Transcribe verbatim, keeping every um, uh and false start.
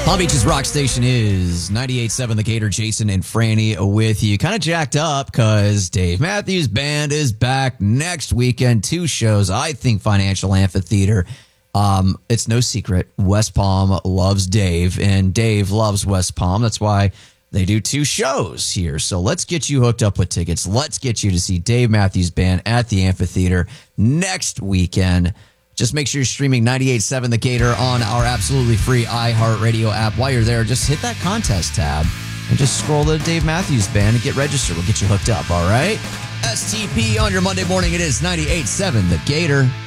Palm Beach's rock station is ninety-eight point seven The Gator. Jason and Franny with you. Kind of jacked up because Dave Matthews Band is back next weekend. Two shows. I think Financial Amphitheater. Um, it's no secret. West Palm loves Dave, and Dave loves West Palm. That's why they do two shows here. So let's get you hooked up with tickets. Let's get you to see Dave Matthews Band at the Amphitheater next weekend. Just make sure you're streaming ninety-eight point seven The Gator on our absolutely free iHeartRadio app. While you're there, just hit that contest tab and just scroll to Dave Matthews Band and get registered. We'll get you hooked up, all right? S T P on your Monday morning. It is ninety-eight point seven The Gator.